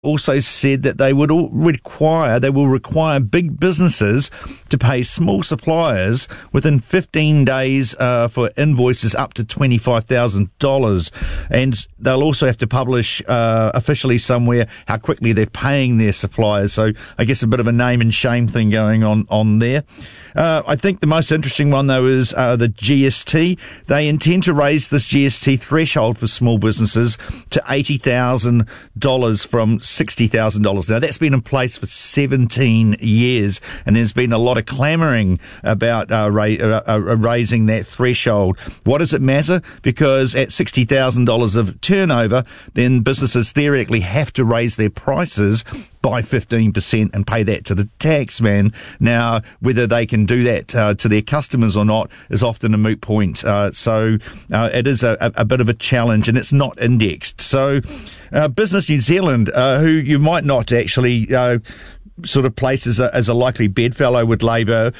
also said that they will require big businesses to pay small suppliers within 15 days for invoices up to $25,000, and they'll also have to publish officially somewhere how quickly they're paying their suppliers. So I guess a bit of a name and shame thing going on there. I think the most interesting one, though, is the GST. They intend to raise this GST threshold for small businesses to $80,000 from $60,000. Now, that's been in place for 17 years, and there's been a lot of clamouring about raising that threshold. What does it matter? Because at $60,000 of turnover, then businesses theoretically have to raise their prices by 15% and pay that to the tax man. Now, whether they can do that to their customers or not is often a moot point. So it is a bit of a challenge, and it's not indexed. So Business New Zealand, who you might not actually sort of place as a likely bedfellow with Labour,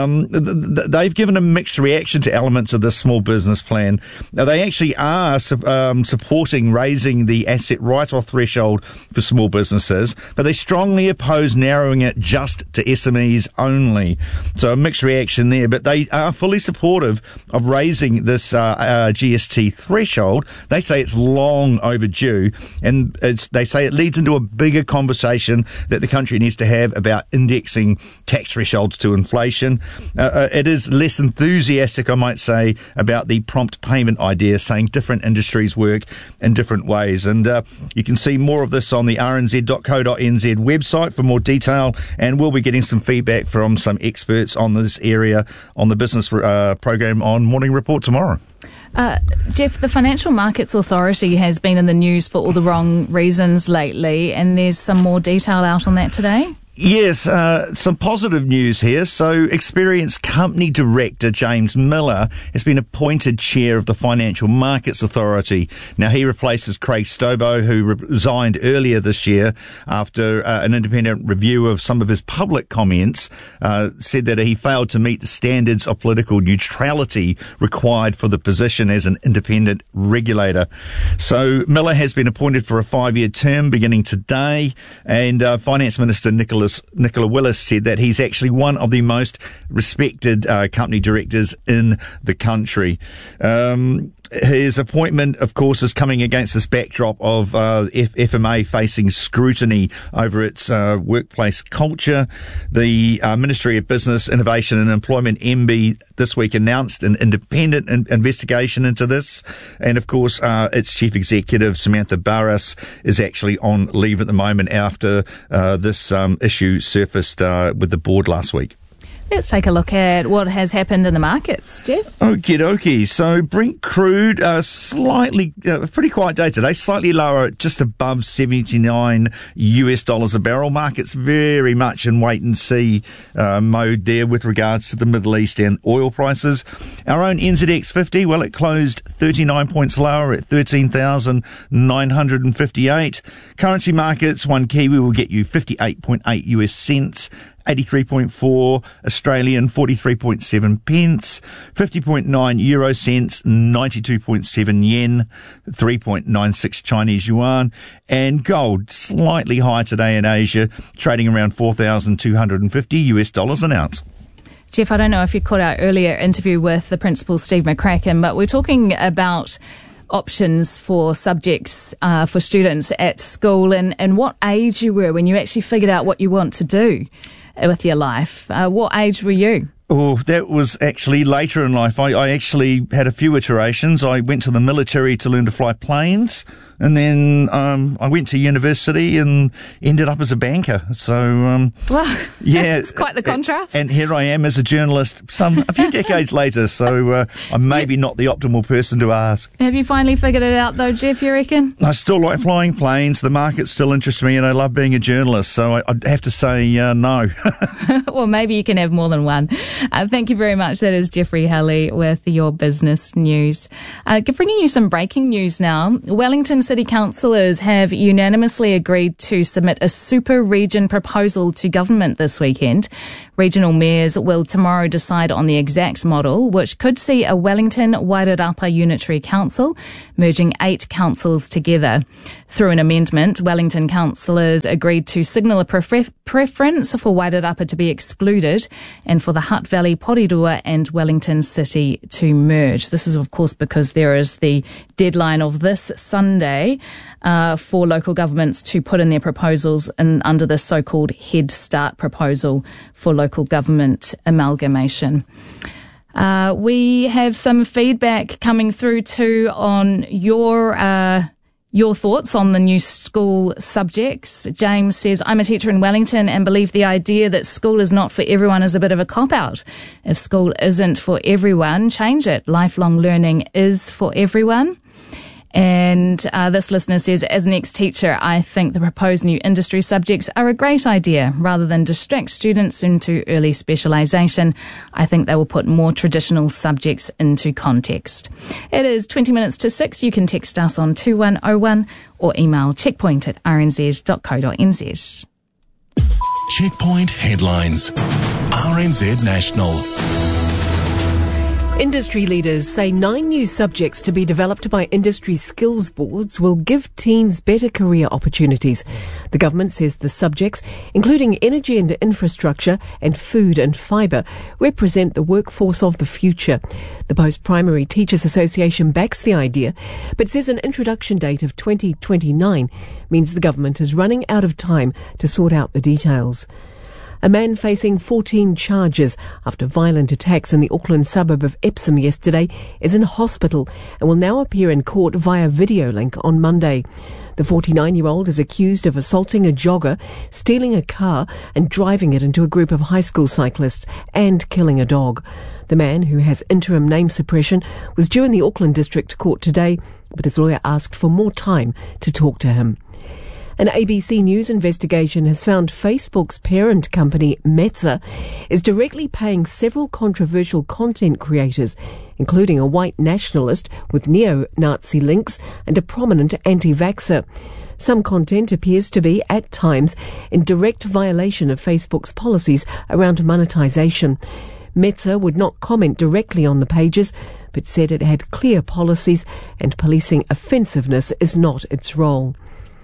they've given a mixed reaction to elements of this small business plan. Now, they actually are supporting raising the asset write-off threshold for small businesses, but they strongly oppose narrowing it just to SMEs only. So a mixed reaction there, but they are fully supportive of raising this GST threshold. They say it's long overdue, and they say it leads into a bigger conversation that the country needs to have about indexing tax thresholds to inflation. It is less enthusiastic, I might say, about the prompt payment idea, saying different industries work in different ways. And you can see more of this on the rnz.co.nz website for more detail, and we'll be getting some feedback from some experts on this area on the business program on Morning Report tomorrow. Jeff, the Financial Markets Authority has been in the news for all the wrong reasons lately, and there's some more detail out on that today. Yes, some positive news here. So experienced company director James Miller has been appointed chair of the Financial Markets Authority. Now, he replaces Craig Stobo, who resigned earlier this year after an independent review of some of his public comments said that he failed to meet the standards of political neutrality required for the position as an independent regulator. So Miller has been appointed for a 5-year term beginning today, and Finance Minister Nicola Willis said that he's actually one of the most respected company directors in the country. His appointment, of course, is coming against this backdrop of FMA facing scrutiny over its workplace culture. The Ministry of Business, Innovation and Employment, MB, this week announced an independent investigation into this. And, of course, its chief executive, Samantha Barras, is actually on leave at the moment after this issue surfaced with the board last week. Let's take a look at what has happened in the markets, Jeff. Okie dokie. So Brent crude, pretty quiet day today, slightly lower at just above $79 a barrel. Markets very much in wait and see mode there with regards to the Middle East and oil prices. Our own NZX 50, well, it closed 39 points lower at 13,958. Currency markets, one Kiwi will get you 58.8 US cents. 83.4 Australian, 43.7 pence, 50.9 euro cents, 92.7 yen, 3.96 Chinese yuan, and gold slightly higher today in Asia, trading around 4,250 US dollars an ounce. Jeff, I don't know if you caught our earlier interview with the principal, Steve McCracken, but we're talking about options for subjects for students at school and what age you were when you actually figured out what you want to do with your life. What age were you? Oh, that was actually later in life. I actually had a few iterations. I went to the military to learn to fly planes, and then I went to university and ended up as a banker. So, well, yeah, it's quite the contrast. And here I am as a journalist, a few decades later. So I'm maybe not the optimal person to ask. Have you finally figured it out, though, Jeff? You reckon? I still like flying planes. The market still interests me, and I love being a journalist. So I'd have to say no. Well, maybe you can have more than one. Thank you very much. That is Jeffrey Halley with your business news. Bringing you some breaking news now. Wellington City councillors have unanimously agreed to submit a super region proposal to government this weekend. Regional mayors will tomorrow decide on the exact model, which could see a Wellington Wairarapa Unitary Council, merging 8 councils together. Through an amendment, Wellington councillors agreed to signal a preference for Wairarapa to be excluded and for the Hutt Valley, Porirua and Wellington City to merge. This is, of course, because there is the deadline of this Sunday for local governments to put in their proposals under the so-called Head Start proposal for local government amalgamation. We have some feedback coming through too on your thoughts on the new school subjects. James says, I'm a teacher in Wellington and believe the idea that school is not for everyone is a bit of a cop-out. If school isn't for everyone, change it. Lifelong learning is for everyone. And this listener says, as an ex-teacher, I think the proposed new industry subjects are a great idea. Rather than distract students into early specialisation, I think they will put more traditional subjects into context. It is 20 minutes to 6. You can text us on 2101 or email checkpoint@rnz.co.nz. Checkpoint headlines. RNZ National. Industry leaders say 9 new subjects to be developed by industry skills boards will give teens better career opportunities. The government says the subjects, including energy and infrastructure and food and fibre, represent the workforce of the future. The Post-Primary Teachers Association backs the idea, but says an introduction date of 2029 means the government is running out of time to sort out the details. A man facing 14 charges after violent attacks in the Auckland suburb of Epsom yesterday is in hospital and will now appear in court via video link on Monday. The 49-year-old is accused of assaulting a jogger, stealing a car and driving it into a group of high school cyclists and killing a dog. The man, who has interim name suppression, was due in the Auckland District Court today, but his lawyer asked for more time to talk to him. An ABC News investigation has found Facebook's parent company, Meta, is directly paying several controversial content creators, including a white nationalist with neo-Nazi links and a prominent anti-vaxxer. Some content appears to be, at times, in direct violation of Facebook's policies around monetization. Meta would not comment directly on the pages, but said it had clear policies and policing offensiveness is not its role.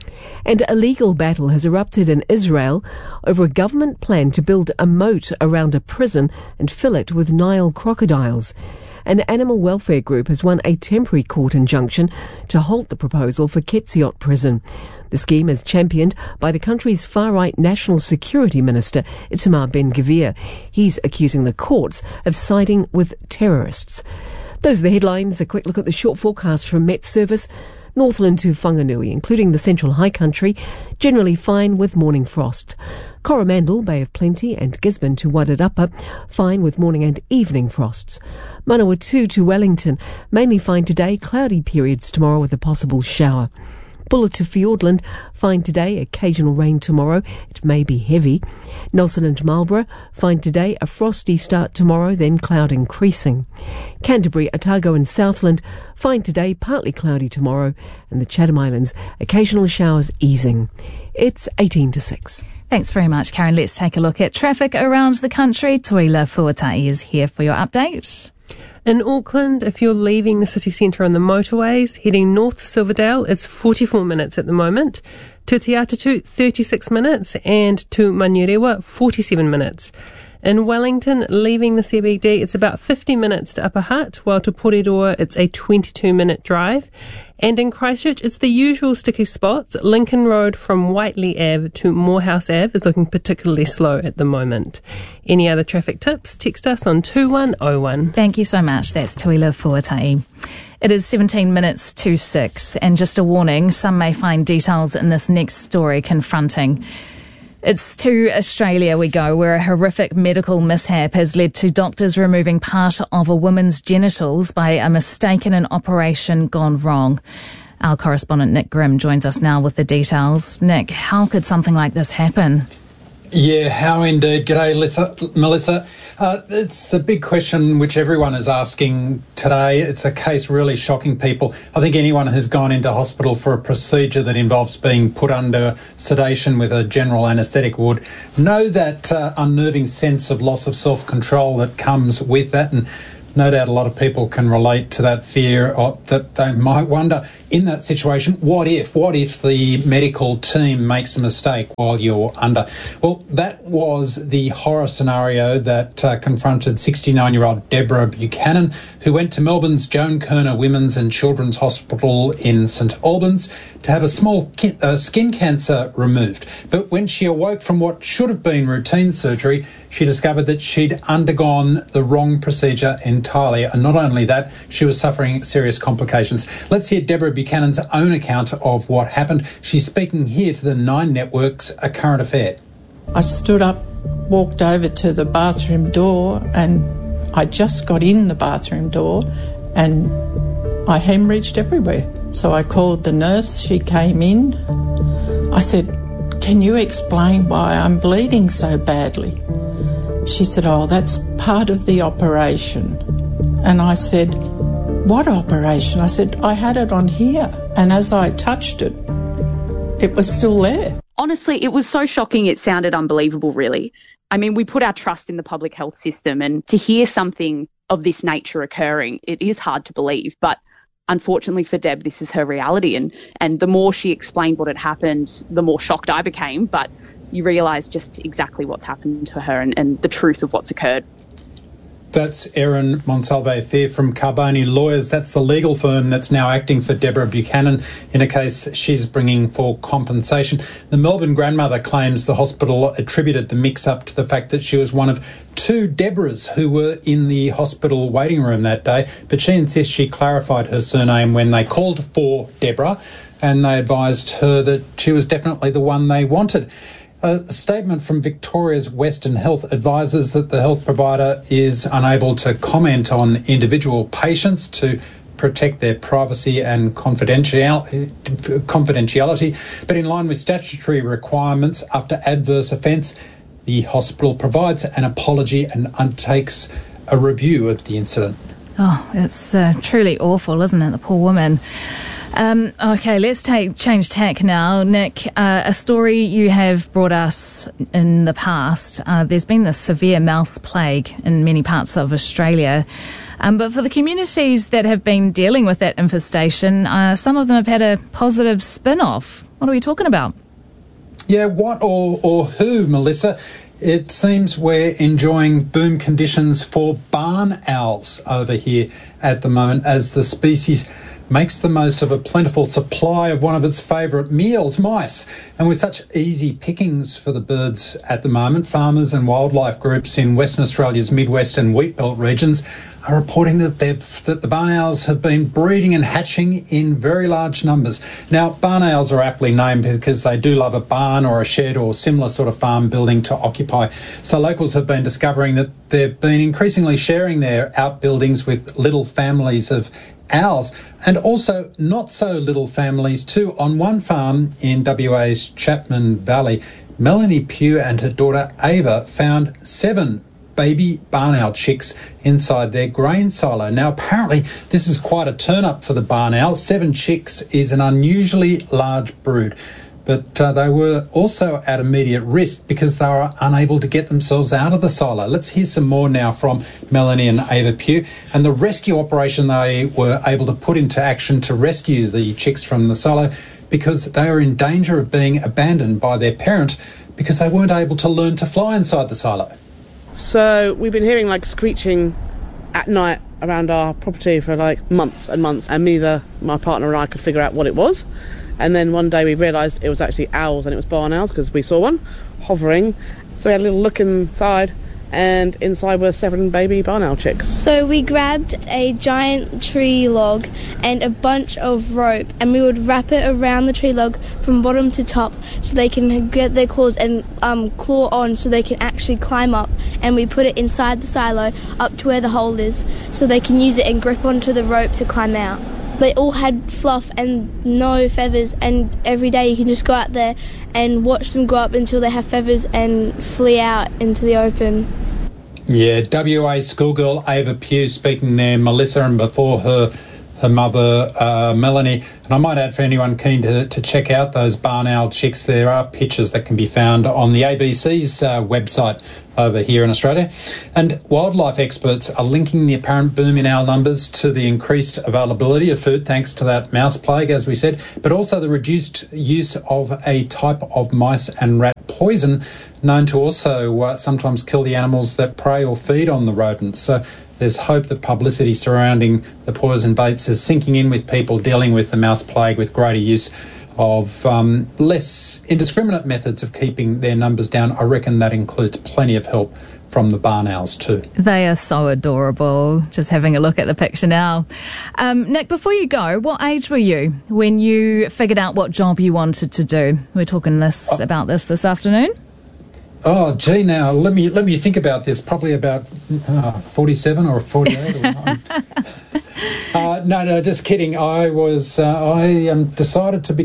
And a legal battle has erupted in Israel over a government plan to build a moat around a prison and fill it with Nile crocodiles. An animal welfare group has won a temporary court injunction to halt the proposal for Ketziot prison. The scheme is championed by the country's far-right National Security Minister, Itamar Ben-Gvir. He's accusing the courts of siding with terrorists. Those are the headlines. A quick look at the short forecast from Met Service. Northland to Whanganui, including the Central High Country, generally fine with morning frost. Coromandel, Bay of Plenty and Gisborne to Wairarapa, fine with morning and evening frosts. Manawatu to Wellington, mainly fine today, cloudy periods tomorrow with a possible shower. Buller to Fiordland, fine today, occasional rain tomorrow, it may be heavy. Nelson and Marlborough, fine today, a frosty start tomorrow, then cloud increasing. Canterbury, Otago and Southland, fine today, partly cloudy tomorrow, and the Chatham Islands, occasional showers easing. It's 18 to 6. Thanks very much, Karen. Let's take a look at traffic around the country. Tuila Fuatai is here for your update. In Auckland, if you're leaving the city centre on the motorways, heading north to Silverdale, it's 44 minutes at the moment. To Te Atatu, 36 minutes, and to Manurewa, 47 minutes. In Wellington, leaving the CBD, it's about 50 minutes to Upper Hutt, while to Porirua, it's a 22-minute drive. And in Christchurch, it's the usual sticky spots. Lincoln Road from Whiteley Ave to Morehouse Ave is looking particularly slow at the moment. Any other traffic tips? Text us on 2101. Thank you so much. That's Tuila Fuatai. It is 17 minutes to 6, and just a warning, some may find details in this next story confronting. It's to Australia we go, where a horrific medical mishap has led to doctors removing part of a woman's genitals by a mistake in an operation gone wrong. Our correspondent Nick Grimm joins us now with the details. Nick, how could something like this happen? Yeah, how indeed. G'day, Melissa. It's a big question which everyone is asking today. It's a case really shocking people. I think anyone who's gone into hospital for a procedure that involves being put under sedation with a general anaesthetic would know that unnerving sense of loss of self-control that comes with that, and no doubt a lot of people can relate to that fear that they might wonder, in that situation, what if the medical team makes a mistake while you're under? Well, that was the horror scenario that confronted 69-year-old Deborah Buchanan, who went to Melbourne's Joan Kirner Women's and Children's Hospital in St Albans to have a small skin cancer removed. But when she awoke from what should have been routine surgery, she discovered that she'd undergone the wrong procedure entirely. And not only that, she was suffering serious complications. Let's hear Deborah Buchanan's own account of what happened. She's speaking here to the Nine Network's A Current Affair. I stood up, walked over to the bathroom door, and I just got in the bathroom door and I hemorrhaged everywhere. So I called the nurse, she came in. I said, "Can you explain why I'm bleeding so badly?" She said, "Oh, that's part of the operation." And I said, "What operation?" I said, "I had it on here." And as I touched it, it was still there. Honestly, it was so shocking, it sounded unbelievable, really. I mean, we put our trust in the public health system, and to hear something of this nature occurring, it is hard to believe. But unfortunately for Deb, this is her reality. And the more she explained what had happened, the more shocked I became. But you realise just exactly what's happened to her and the truth of what's occurred. That's Erin Monsalve there from Carboni Lawyers. That's the legal firm that's now acting for Deborah Buchanan in a case she's bringing for compensation. The Melbourne grandmother claims the hospital attributed the mix-up to the fact that she was one of two Deborahs who were in the hospital waiting room that day, but she insists she clarified her surname when they called for Deborah, and they advised her that she was definitely the one they wanted. A statement from Victoria's Western Health advises that the health provider is unable to comment on individual patients to protect their privacy and confidentiality, but in line with statutory requirements, after adverse offence, the hospital provides an apology and undertakes a review of the incident. Oh, it's truly awful, isn't it? The poor woman. Okay, let's change tack now. Nick, a story you have brought us in the past. There's been this severe mouse plague in many parts of Australia. But for the communities that have been dealing with that infestation, some of them have had a positive spin-off. What are we talking about? Yeah, what or who, Melissa? It seems we're enjoying boom conditions for barn owls over here at the moment as the species makes the most of a plentiful supply of one of its favourite meals, mice. And with such easy pickings for the birds at the moment, farmers and wildlife groups in Western Australia's Midwest and Wheatbelt regions are reporting that the barn owls have been breeding and hatching in very large numbers. Now, barn owls are aptly named because they do love a barn or a shed or similar sort of farm building to occupy. So locals have been discovering that they've been increasingly sharing their outbuildings with little families of owls, and also not so little families too. On one farm in WA's Chapman Valley, Melanie Pugh and her daughter Ava found 7 baby barn owl chicks inside their grain silo. Now, apparently, this is quite a turn-up for the barn owl. 7 chicks is an unusually large brood. But they were also at immediate risk because they were unable to get themselves out of the silo. Let's hear some more now from Melanie and Ava Pugh and the rescue operation they were able to put into action to rescue the chicks from the silo because they were in danger of being abandoned by their parent because they weren't able to learn to fly inside the silo. So we've been hearing like screeching at night around our property for like months and months, and neither my partner and I could figure out what it was. And then one day we realised it was actually owls, and it was barn owls because we saw one hovering. So we had a little look inside, and inside were 7 baby barn owl chicks. So we grabbed a giant tree log and a bunch of rope, and we would wrap it around the tree log from bottom to top so they can get their claws and claw on so they can actually climb up, and we put it inside the silo up to where the hole is so they can use it and grip onto the rope to climb out. They all had fluff and no feathers, and every day you can just go out there and watch them grow up until they have feathers and flee out into the open. Yeah, WA schoolgirl Ava Pugh speaking there, Melissa, and before her mother, Melanie. And I might add, for anyone keen to check out those barn owl chicks, there are pictures that can be found on the ABC's website over here in Australia. And wildlife experts are linking the apparent boom in owl numbers to the increased availability of food, thanks to that mouse plague, as we said, but also the reduced use of a type of mice and rat poison known to also sometimes kill the animals that prey or feed on the rodents. So there's hope that publicity surrounding the poison baits is sinking in with people dealing with the mouse plague, with greater use of less indiscriminate methods of keeping their numbers down. I reckon that includes plenty of help from the barn owls too. They are so adorable. Just having a look at the picture now. Nick, before you go, what age were you when you figured out what job you wanted to do? We're talking about this afternoon. Oh, gee, now let me think about this. Probably about 47 or 48. No, just kidding. I decided to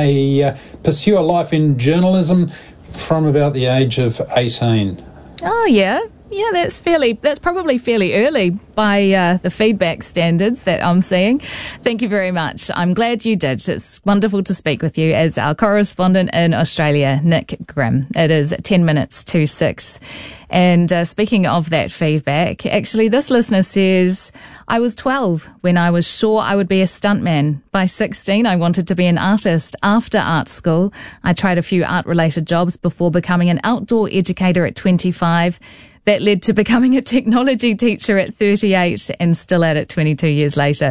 pursue a life in journalism from about the age of 18. Oh yeah. Yeah, that's probably fairly early by the feedback standards that I'm seeing. Thank you very much. I'm glad you did. It's wonderful to speak with you as our correspondent in Australia, Nick Grimm. It is 10 minutes to 6. And speaking of that feedback, actually this listener says, I was 12 when I was sure I would be a stuntman. By 16, I wanted to be an artist. After art school, I tried a few art-related jobs before becoming an outdoor educator at 25. That led to becoming a technology teacher at 38 and still at it 22 years later.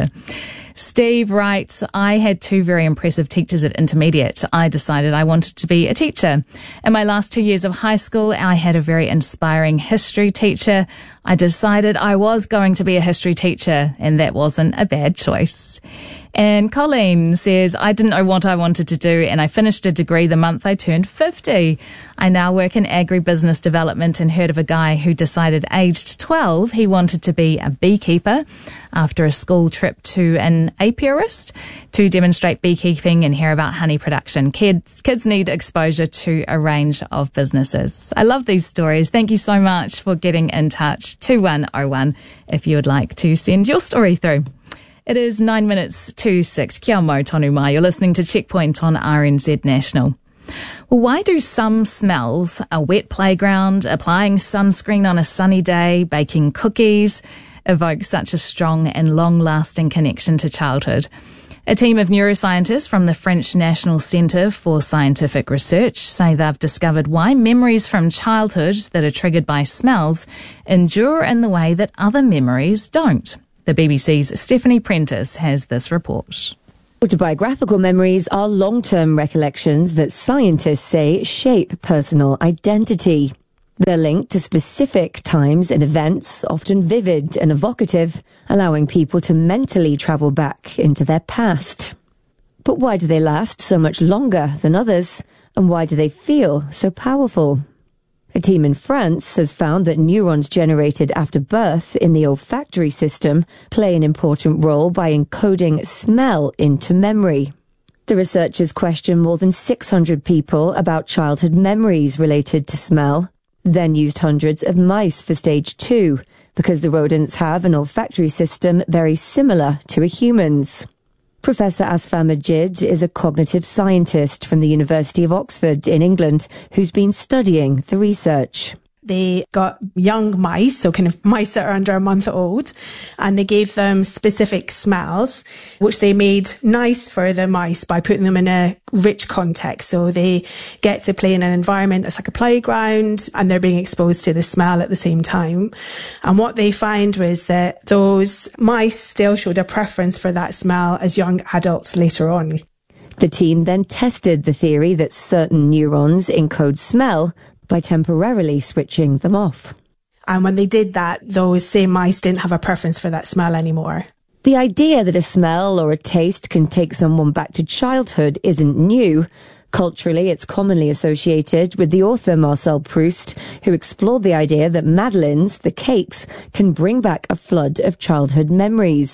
Steve writes, I had 2 very impressive teachers at intermediate. I decided I wanted to be a teacher. In my last 2 years of high school, I had a very inspiring history teacher. I decided I was going to be a history teacher, and that wasn't a bad choice. And Colleen says, I didn't know what I wanted to do, and I finished a degree the month I turned 50. I now work in agribusiness development and heard of a guy who decided aged 12 he wanted to be a beekeeper after a school trip to an apiarist to demonstrate beekeeping and hear about honey production. Kids need exposure to a range of businesses. I love these stories. Thank you so much for getting in touch. 2101 if you would like to send your story through. It is 9 minutes to 6. Kia mau tonu mai. You're listening to Checkpoint on RNZ National. Well, why do some smells, a wet playground, applying sunscreen on a sunny day, baking cookies, evoke such a strong and long-lasting connection to childhood? A team of neuroscientists from the French National Centre for Scientific Research say they've discovered why memories from childhood that are triggered by smells endure in the way that other memories don't. The BBC's Stephanie Prentice has this report. Autobiographical memories are long-term recollections that scientists say shape personal identity. They're linked to specific times and events, often vivid and evocative, allowing people to mentally travel back into their past. But why do they last so much longer than others? And why do they feel so powerful? A team in France has found that neurons generated after birth in the olfactory system play an important role by encoding smell into memory. The researchers questioned more than 600 people about childhood memories related to smell, then used hundreds of mice for stage 2, because the rodents have an olfactory system very similar to a human's. Professor Asfa Majid is a cognitive scientist from the University of Oxford in England who's been studying the research. They got young mice, so kind of mice that are under a month old, and they gave them specific smells, which they made nice for the mice by putting them in a rich context. So they get to play in an environment that's like a playground, and they're being exposed to the smell at the same time. And what they found was that those mice still showed a preference for that smell as young adults later on. The team then tested the theory that certain neurons encode smell by temporarily switching them off. And when they did that, those same mice didn't have a preference for that smell anymore. The idea that a smell or a taste can take someone back to childhood isn't new. Culturally, it's commonly associated with the author Marcel Proust, who explored the idea that madeleines, the cakes, can bring back a flood of childhood memories.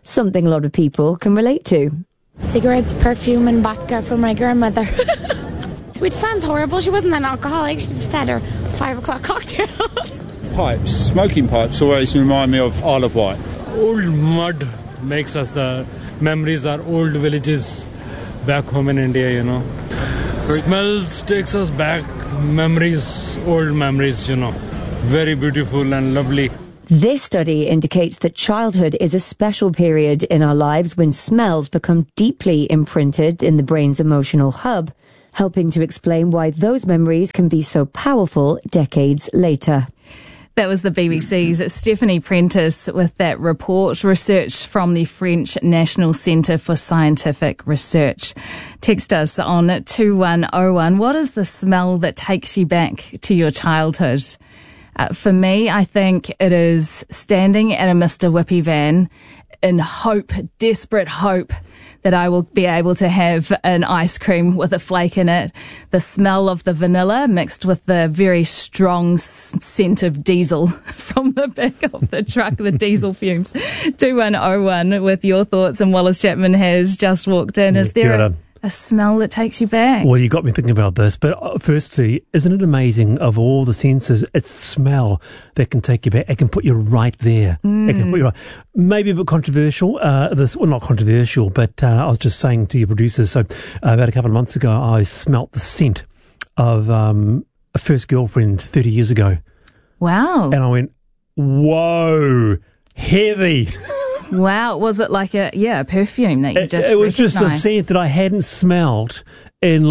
something a lot of people can relate to. Cigarettes, perfume and vodka for my grandmother. Which sounds horrible. She wasn't an alcoholic. She just had her 5 o'clock cocktail. Pipes, smoking pipes always remind me of Isle of Wight. Old mud makes us the memories are old villages back home in India, you know. Smells takes us back memories, old memories, you know. Very beautiful and lovely. This study indicates that childhood is a special period in our lives when smells become deeply imprinted in the brain's emotional hub, helping to explain why those memories can be so powerful decades later. That was the BBC's Stephanie Prentice with that report, research from the French National Centre for Scientific Research. Text us on 2101. What is the smell that takes you back to your childhood? For me, I think it is standing at a Mr. Whippy van in hope, desperate hope, that I will be able to have an ice cream with a flake in it. The smell of the vanilla mixed with the very strong scent of diesel from the back of the truck, the diesel fumes. 2101 with your thoughts, and Wallace Chapman has just walked in. Is there a smell that takes you back? Well, you got me thinking about this, but firstly, isn't it amazing of all the senses, it's smell that can take you back. It can put you right there. It can put you right. Maybe a bit controversial. Not controversial, but I was just saying to your producers, so about a couple of months ago, I smelt the scent of a first girlfriend 30 years ago. Wow. And I went, whoa, heavy. Wow. Was it like a perfume that you just It was just a recognised? scent that I hadn't smelled in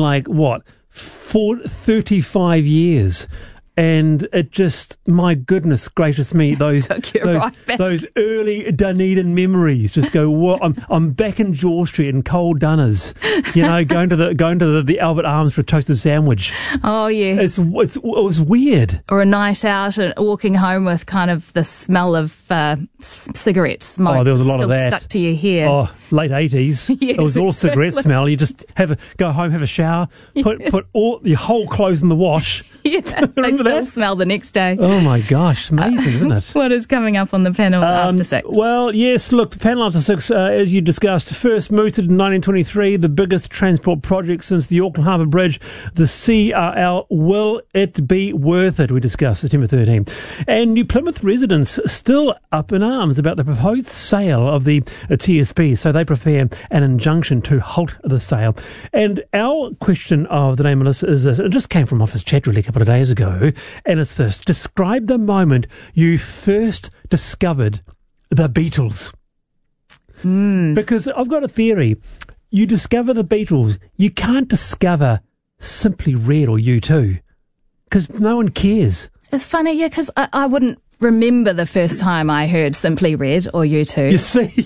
35 years. And it just, my goodness gracious me, those early Dunedin memories just go, what? I'm back in George Street in Cold Dunners, you know, going to the Albert Arms for a toasted sandwich. Oh, yes. It was weird. Or a night out and walking home with kind of the smell of cigarette smoke. Oh, there was a lot of that. Stuck to your hair. Oh, late 80s. Yes, it was all cigarette smell. You just go home, have a shower, put all your whole clothes in the wash. Yeah, they still smell the next day. Oh my gosh, amazing, isn't it? What is coming up on the panel after 6? Well, yes, look, the panel after 6, as you discussed, first mooted in 1923, the biggest transport project since the Auckland Harbour Bridge, the CRL. Will it be worth it? We discussed September 13. And New Plymouth residents still up in arms about the proposed sale of the TSP, so they prepare an injunction to halt the sale. And our question of the day, Melissa, is this. It just came from Office Chat really a couple of days ago, and it's this: describe the moment you first discovered the Beatles. Because I've got a theory. You discover the Beatles, you can't discover Simply Red or U2, because no one cares. It's funny, yeah, because I wouldn't remember the first time I heard Simply Red or U2. You see?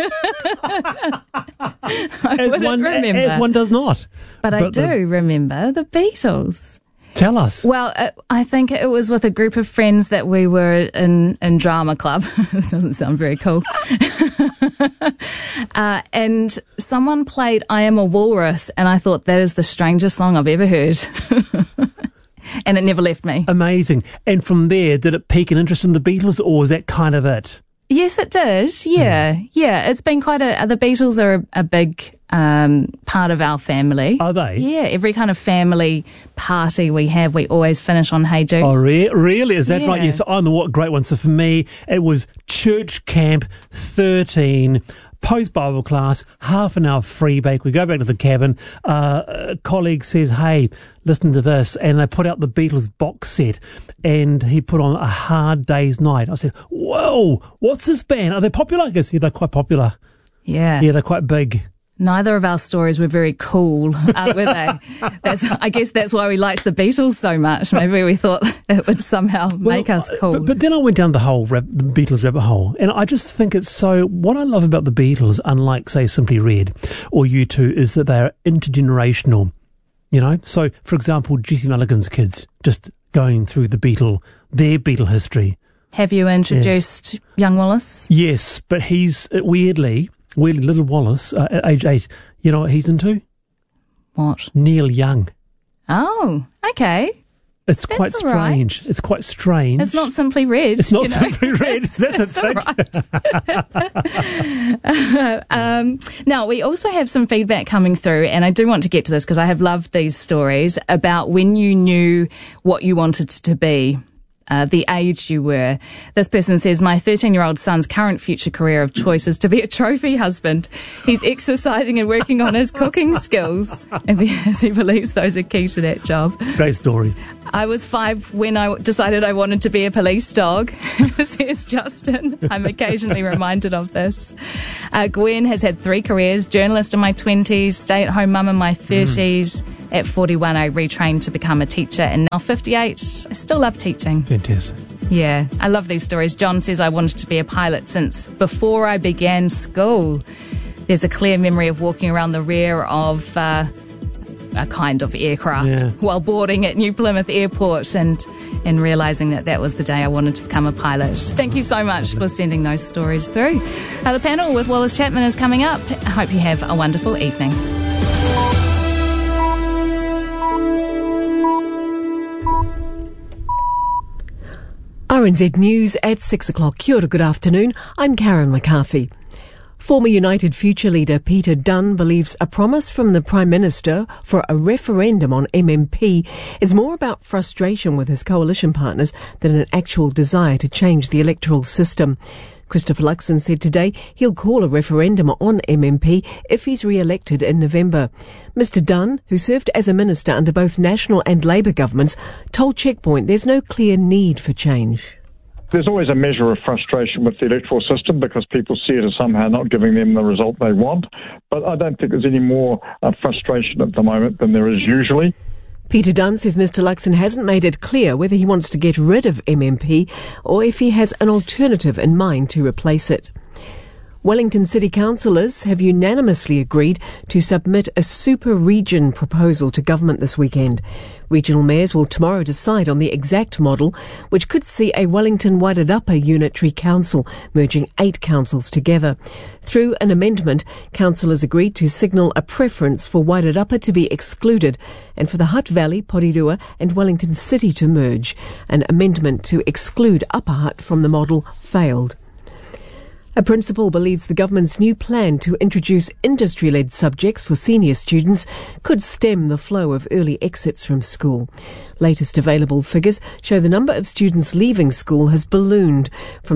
As one does not. But I do remember the Beatles. Tell us. Well, I think it was with a group of friends that we were in drama club. This doesn't sound very cool. And someone played I Am a Walrus, and I thought that is the strangest song I've ever heard. And it never left me. Amazing. And from there, did it pique an interest in the Beatles, or was that kind of it? Yes, it did. Yeah. It's been quite the Beatles are a big part of our family. Are they? Yeah, every kind of family party we have, we always finish on Hey Jude. Oh, really? Is that right? Yeah. Yes, I know what great one. So for me, it was church camp 13, post-Bible class, half an hour free bake. We go back to the cabin. A colleague says, hey, listen to this. And they put out the Beatles box set, and he put on A Hard Day's Night. I said, whoa, what's this band? Are they popular? I guess, yeah, they're quite popular. Yeah. Yeah, they're quite big. Neither of our stories were very cool, were they? I guess that's why we liked the Beatles so much. Maybe we thought it would somehow make us cool. But then I went down the whole the Beatles rabbit hole, and I just think it's so... What I love about the Beatles, unlike, say, Simply Red or U2, is that they are intergenerational, you know? So, for example, Jesse Mulligan's kids, just going through their Beatle history. Have you introduced young Wallace? Yes, but he's weirdly little Wallace, at age 8, you know what he's into? What? Neil Young. Oh, okay. It's quite strange. Right. It's quite strange. It's not Simply Red. It's not Simply Red. That's right. Now, we also have some feedback coming through, and I do want to get to this because I have loved these stories about when you knew what you wanted to be. The age you were. This person says, my 13-year-old son's current future career of choice is to be a trophy husband. He's exercising and working on his cooking skills because he believes those are key to that job. Great story. I was 5 when I decided I wanted to be a police dog, says Justin. I'm occasionally reminded of this. Gwen has had 3 careers, journalist in my 20s, stay-at-home mum in my 30s. At 41, I retrained to become a teacher, and now 58, I still love teaching. Fantastic. Yeah, I love these stories. John says, I wanted to be a pilot since before I began school. There's a clear memory of walking around the rear of a kind of aircraft while boarding at New Plymouth Airport and realising that was the day I wanted to become a pilot. Thank you so much for sending those stories through. The panel with Wallace Chapman is coming up. I hope you have a wonderful evening. RNZ News at 6 o'clock. Kia ora, good afternoon. I'm Karen McCarthy. Former United Future leader Peter Dunn believes a promise from the Prime Minister for a referendum on MMP is more about frustration with his coalition partners than an actual desire to change the electoral system. Christopher Luxon said today he'll call a referendum on MMP if he's re-elected in November. Mr Dunn, who served as a minister under both National and Labour governments, told Checkpoint there's no clear need for change. There's always a measure of frustration with the electoral system because people see it as somehow not giving them the result they want. But I don't think there's any more frustration at the moment than there is usually. Peter Dunn says Mr Luxon hasn't made it clear whether he wants to get rid of MMP or if he has an alternative in mind to replace it. Wellington City councillors have unanimously agreed to submit a super region proposal to government this weekend. Regional mayors will tomorrow decide on the exact model, which could see a Wellington Wairarapa unitary council, merging 8 councils together. Through an amendment, councillors agreed to signal a preference for Wairarapa to be excluded and for the Hutt Valley, Porirua and Wellington City to merge. An amendment to exclude Upper Hutt from the model failed. A principal believes the government's new plan to introduce industry-led subjects for senior students could stem the flow of early exits from school. Latest available figures show the number of students leaving school has ballooned from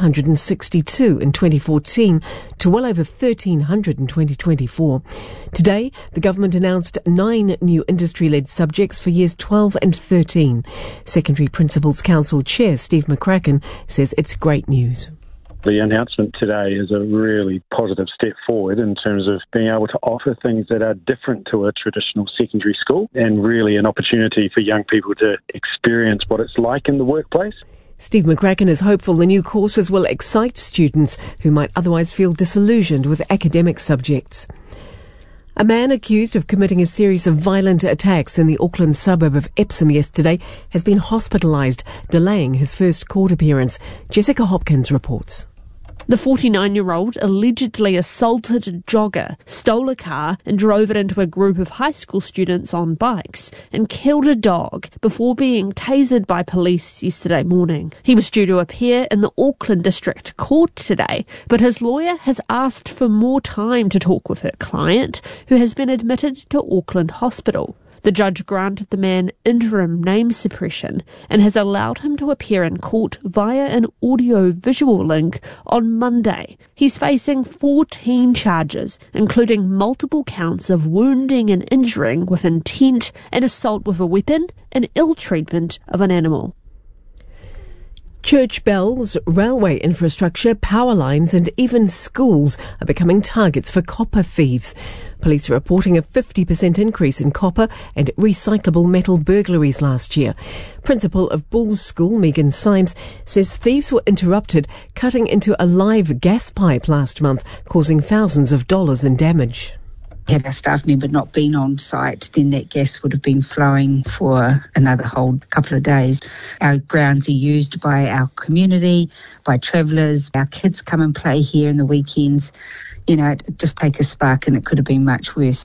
362 in 2014 to well over 1,300 in 2024. Today, the government announced 9 new industry-led subjects for years 12 and 13. Secondary Principals Council Chair Steve McCracken says it's great news. The announcement today is a really positive step forward in terms of being able to offer things that are different to a traditional secondary school and really an opportunity for young people to experience what it's like in the workplace. Steve McCracken is hopeful the new courses will excite students who might otherwise feel disillusioned with academic subjects. A man accused of committing a series of violent attacks in the Auckland suburb of Epsom yesterday has been hospitalised, delaying his first court appearance. Jessica Hopkins reports. The 49-year-old allegedly assaulted a jogger, stole a car and drove it into a group of high school students on bikes and killed a dog before being tasered by police yesterday morning. He was due to appear in the Auckland District Court today, but his lawyer has asked for more time to talk with her client, who has been admitted to Auckland Hospital. The judge granted the man interim name suppression and has allowed him to appear in court via an audio-visual link on Monday. He's facing 14 charges, including multiple counts of wounding and injuring with intent and assault with a weapon and ill-treatment of an animal. Church bells, railway infrastructure, power lines and even schools are becoming targets for copper thieves. Police are reporting a 50% increase in copper and recyclable metal burglaries last year. Principal of Bulls School, Megan Symes, says thieves were interrupted cutting into a live gas pipe last month, causing thousands of dollars in damage. Had our staff member not been on site, then that gas would have been flowing for another whole couple of days. Our grounds are used by our community, by travellers. Our kids come and play here in the weekends. You know, it just take a spark and it could have been much worse.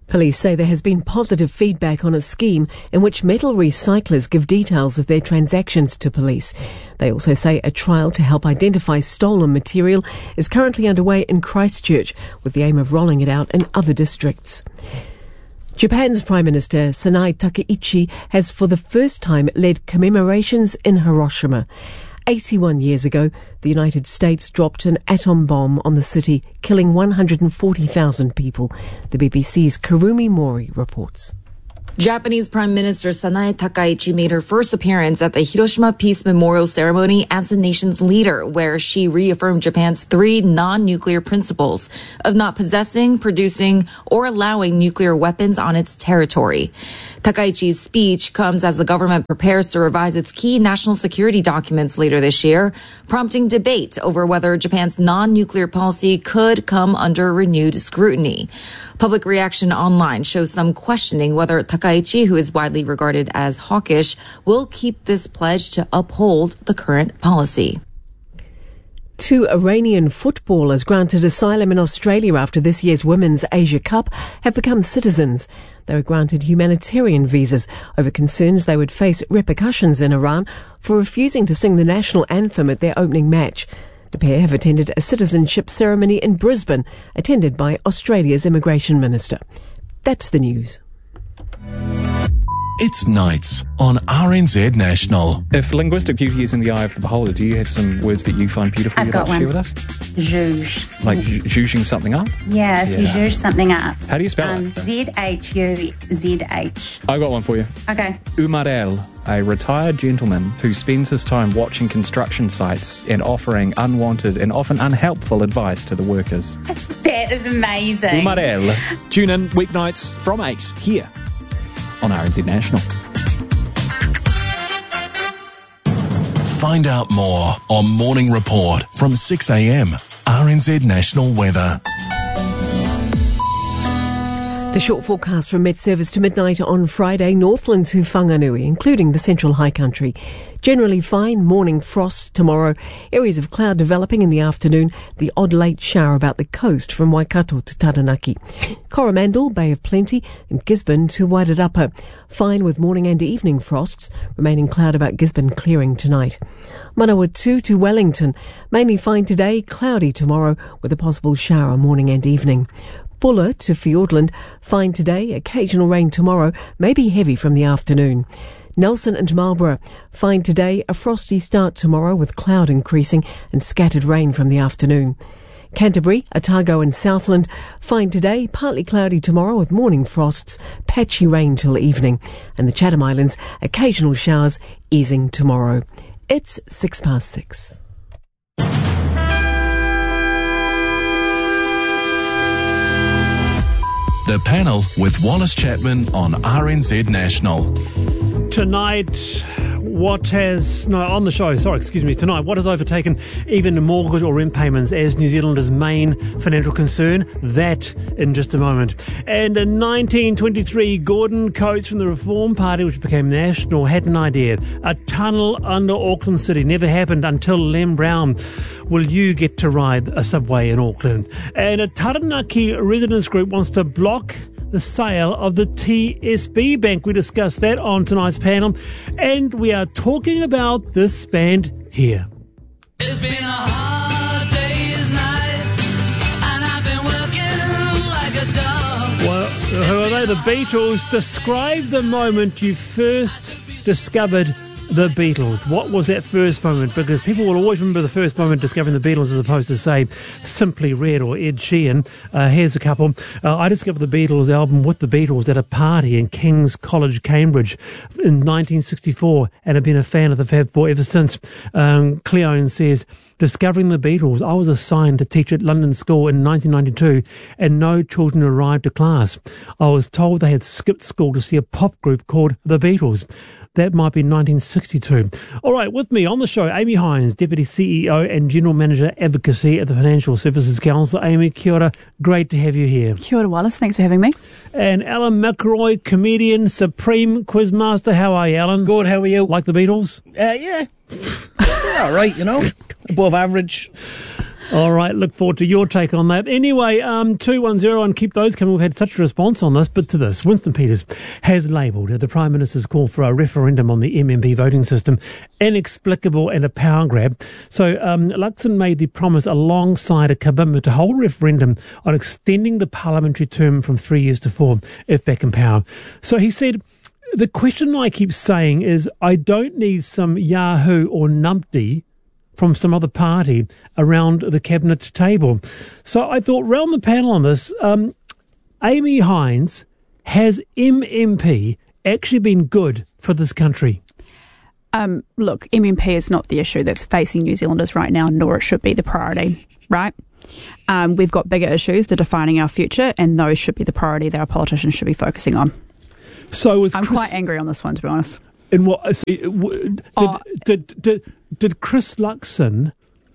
Police say there has been positive feedback on a scheme in which metal recyclers give details of their transactions to police. They also say a trial to help identify stolen material is currently underway in Christchurch with the aim of rolling it out in other districts. Japan's Prime Minister Sanae Takaichi has for the first time led commemorations in Hiroshima. 81 years ago, the United States dropped an atom bomb on the city, killing 140,000 people. The BBC's Karumi Mori reports. Japanese Prime Minister Sanae Takaichi made her first appearance at the Hiroshima Peace Memorial Ceremony as the nation's leader, where she reaffirmed Japan's 3 non-nuclear principles of not possessing, producing, or allowing nuclear weapons on its territory. Takaichi's speech comes as the government prepares to revise its key national security documents later this year, prompting debate over whether Japan's non-nuclear policy could come under renewed scrutiny. Public reaction online shows some questioning whether Takaichi, who is widely regarded as hawkish, will keep this pledge to uphold the current policy. 2 Iranian footballers granted asylum in Australia after this year's Women's Asia Cup have become citizens. They were granted humanitarian visas over concerns they would face repercussions in Iran for refusing to sing the national anthem at their opening match. The pair have attended a citizenship ceremony in Brisbane, attended by Australia's Immigration Minister. That's the news. It's Nights on RNZ National. If linguistic beauty is in the eye of the beholder, do you have some words that you find beautiful you'd like to share with us? Zhuzh. Like zhuzhing something up? Yeah, if you zhuzh something up. How do you spell it? Z-H-U-Z-H. I got one for you. Okay. Umarel, a retired gentleman who spends his time watching construction sites and offering unwanted and often unhelpful advice to the workers. That is amazing. Umarel. Tune in weeknights from 8 here on RNZ National. Find out more on Morning Report from 6 a.m. RNZ National Weather. The short forecast from Met Service to midnight on Friday, Northland to Whanganui, including the Central High Country. Generally fine, morning frost tomorrow. Areas of cloud developing in the afternoon. The odd late shower about the coast from Waikato to Taranaki. Coromandel, Bay of Plenty, and Gisborne to Wairarapa. Fine with morning and evening frosts. Remaining cloud about Gisborne clearing tonight. Manawatu to Wellington. Mainly fine today, cloudy tomorrow with a possible shower morning and evening. Buller to Fiordland, fine today, occasional rain tomorrow, maybe heavy from the afternoon. Nelson and Marlborough, fine today, a frosty start tomorrow with cloud increasing and scattered rain from the afternoon. Canterbury, Otago and Southland, fine today, partly cloudy tomorrow with morning frosts, patchy rain till evening. And the Chatham Islands, occasional showers, easing tomorrow. It's 6:06. The Panel with Wallace Chapman on RNZ National. Tonight, what has overtaken even mortgage or rent payments as New Zealanders' main financial concern? That in just a moment. And in 1923, Gordon Coates from the Reform Party, which became national, had an idea. A tunnel under Auckland City. Never happened until Lem Brown. Will you get to ride a subway in Auckland? And a Taranaki residents group wants to block the sale of the TSB Bank. We discussed that on tonight's panel. And we are talking about this band here. It's been a hard day's night, and I've been working like a dog. Well, who are they? The Beatles. Describe the moment you first discovered the Beatles. What was that first moment? Because people will always remember the first moment discovering the Beatles as opposed to, say, Simply Red or Ed Sheeran. Here's a couple. I discovered the Beatles album with the Beatles at a party in King's College, Cambridge in 1964 and have been a fan of the Fab Four ever since. Cleone says, discovering the Beatles, I was assigned to teach at London School in 1992 and no children arrived to class. I was told they had skipped school to see a pop group called the Beatles. That might be 1962. All right, with me on the show, Amy Hines, Deputy CEO and General Manager Advocacy at the Financial Services Council. Amy, kia ora. Great to have you here. Kia ora, Wallace. Thanks for having me. And Alan McElroy, comedian, Supreme Quizmaster. How are you, Alan? Good, how are you? Like the Beatles? Yeah. All right, above average. All right, look forward to your take on that. Anyway, 210, and keep those coming. We've had such a response on this, but to this, Winston Peters has labelled the Prime Minister's call for a referendum on the MMP voting system inexplicable and a power grab. So Luxon made the promise alongside a commitment to hold a referendum on extending the parliamentary term from 3 years to 4 if back in power. So he said, the question I keep saying is, I don't need some Yahoo or numpty from some other party around the cabinet table. So I thought, round the panel on this, Amy Hines, has MMP actually been good for this country? Look, MMP is not the issue that's facing New Zealanders right now, nor it should be the priority, right? We've got bigger issues that are defining our future, and those should be the priority that our politicians should be focusing on. So I'm quite angry on this one, to be honest. In what did Chris Luxon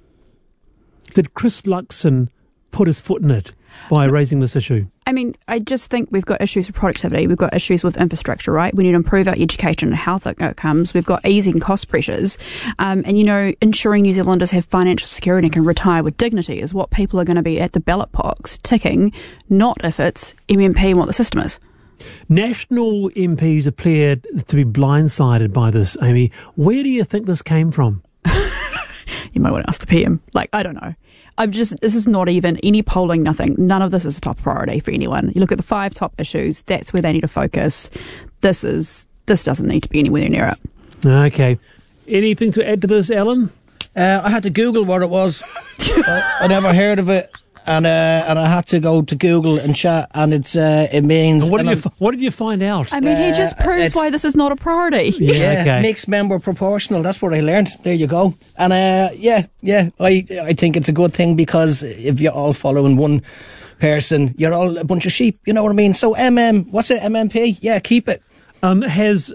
put his foot in it by raising this issue? I mean, I just think we've got issues with productivity. We've got issues with infrastructure, right? We need to improve our education and health outcomes. We've got easing cost pressures. And, ensuring New Zealanders have financial security and can retire with dignity is what people are going to be at the ballot box ticking, not if it's MMP and what the system is. National MPs appeared to be blindsided by this, Amy. Where do you think this came from? You might want to ask the PM. I don't know. This is not even any polling, nothing. None of this is a top priority for anyone. You look at the 5 top issues, that's where they need to focus. This doesn't need to be anywhere near it. Okay. Anything to add to this, Alan? I had to Google what it was. I never heard of it. And I had to go to Google and chat, and it means. What did you find out? I mean, he just proves why this is not a priority. Yeah, okay. Mixed member proportional. That's what I learned. There you go. And I think it's a good thing, because if you're all following one person, you're all a bunch of sheep. You know what I mean? So what's it? MMP? Yeah, keep it. Has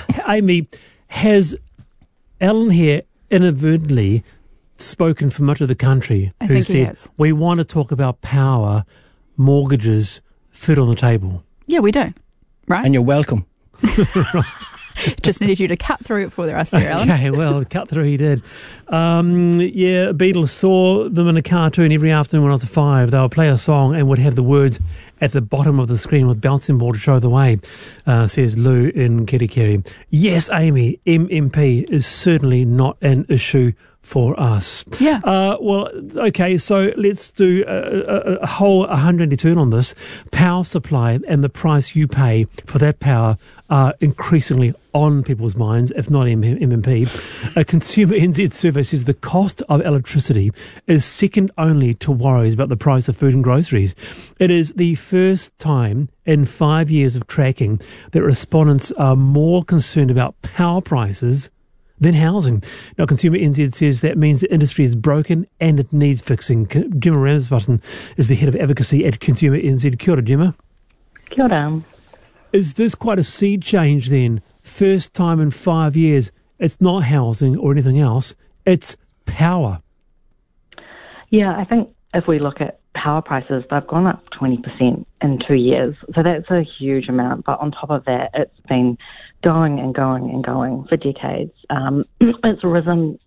Alan here inadvertently spoken for much of the country who said, we want to talk about power, mortgages, food on the table? Yeah, we do. Right? And you're welcome. Just needed you to cut through it before the rest there, Alan. Okay, well, cut through he did. Beatles saw them in a cartoon every afternoon when I was 5. They would play a song and would have the words at the bottom of the screen with bouncing ball to show the way, says Lou in Kerikeri. Yes, Amy, MMP is certainly not an issue for us. Yeah. Okay, so let's do a whole 180 turn on this. Power supply and the price you pay for that power are increasingly on people's minds, if not MMP. A Consumer NZ survey says the cost of electricity is second only to worries about the price of food and groceries. It is the first time in 5 years of tracking that respondents are more concerned about power prices than housing. Now, Consumer NZ says that means the industry is broken and it needs fixing. Gemma Ramsbutton is the head of advocacy at Consumer NZ. Kia ora, Gemma. Kia ora. Is this quite a sea change then? First time in 5 years, it's not housing or anything else, it's power. Yeah, I think if we look at power prices, they've gone up 20% in 2 years. So that's a huge amount. But on top of that, it's been going and going and going for decades. It's risen